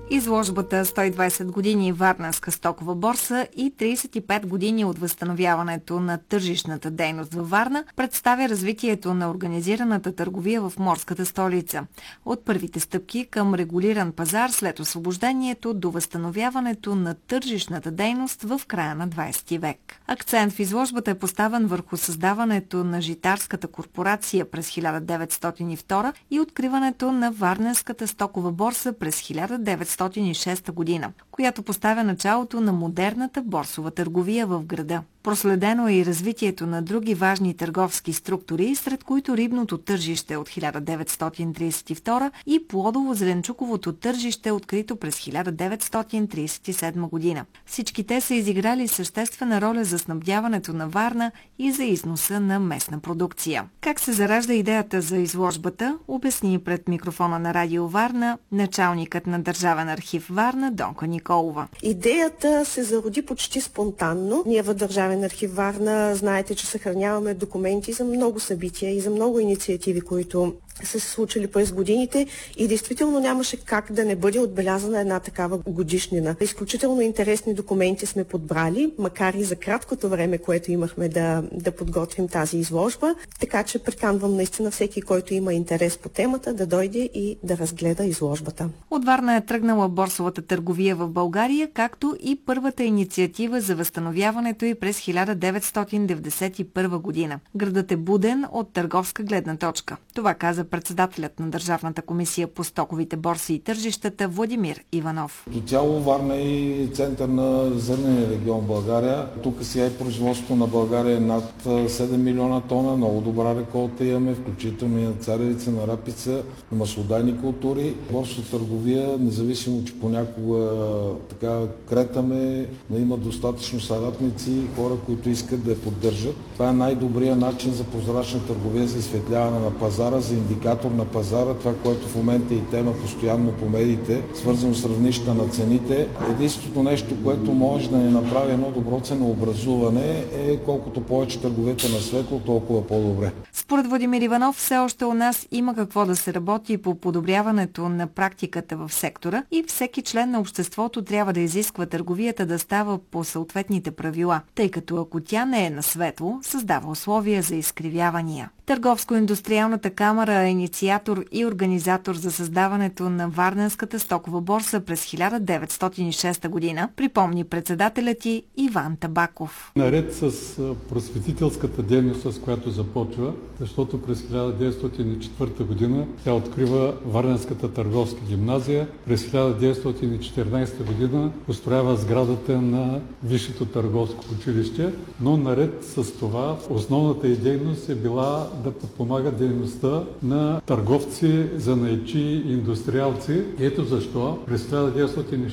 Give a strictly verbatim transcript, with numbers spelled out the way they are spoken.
Изложбата сто и двадесет години Варненска стокова борса и тридесет и пет години от възстановяването на тържищната дейност във Варна представя развитието на организираната търговия в морската столица. От първите стъпки към регулиран пазар след освобождението до възстановяването на тържищната дейност в края на двадесети век. Акцент в изложбата е поставен върху създаването на Житарската корпорация през хиляда деветстотин и втора и откриването на Варненската стокова борса през хиляда деветстотин и шеста година, която поставя началото на модерната борсова търговия в града. Проследено е и развитието на други важни търговски структури, сред които рибното тържище от хиляда деветстотин тридесет и втора и плодово-зеленчуковото тържище, открито през хиляда деветстотин тридесет и седма година. Всички те са изиграли съществена роля за снабдяването на Варна и за износа на местна продукция. Как се заражда идеята за изложбата, обясни пред микрофона на Радио Варна началникът на Държавен архив Варна Донка Николова. Идеята се зароди почти спонтанно. Ние в Държавен архив Варна знаете, че съхраняваме документи за много събития и за много инициативи, които са се случили през годините и действително нямаше как да не бъде отбелязана една такава годишнина. Изключително интересни документи сме подбрали, макар и за краткото време, което имахме да, да подготвим тази изложба, така че приканвам наистина всеки, който има интерес по темата, да дойде и да разгледа изложбата. От Варна е тръгнала борсовата търговия в България, както и първата инициатива за възстановяването й през хиляда деветстотин деветдесет и първа година. Градът е буден от търговска гледна точка. Това каза председателят на Държавната комисия по стоковите борси и тържищата Владимир Иванов. До цяло Варна е център на зърнения регион в България. Тук сега и производството на България е над седем милиона тона. Много добра реколта имаме, включително и на царевица, на рапица, на маслодайни култури. Борсова търговия, независимо, че понякога така кретаме, да има достатъчно съратници и хора, които искат да я поддържат. Това е най-добрият начин за прозрачна търговия, за изсветляване на пазара, за индикатор на пазара, това, което в момента е и тема постоянно по медиите, свързано с равнища на цените. Единственото нещо, което може да ни направи едно добро ценообразуване е колкото повече търговете на светло, толкова по-добре. Според Владимир Иванов, все още у нас има какво да се работи по подобряването на практиката в сектора и всеки член на обществото трябва да изисква търговията да става по съответните правила, тъй като ако тя не е на светло, създава условия за изкривявания. Търговско-индустриалната камара е инициатор и организатор за създаването на Варненската стокова борса през хиляда деветстотин и шеста година, припомни председателят й Иван Табаков. Наред с просветителската дейност, с която започва, защото през хиляда деветстотин и четвърта година тя открива Варненската търговска гимназия, през хиляда деветстотин и четиринадесета година построява сградата на Висшето търговско училище, но наред с това основната й дейност е била да подпомага дейността на търговци, занаятчии и индустриалци. Ето защо през хиляда деветстотин и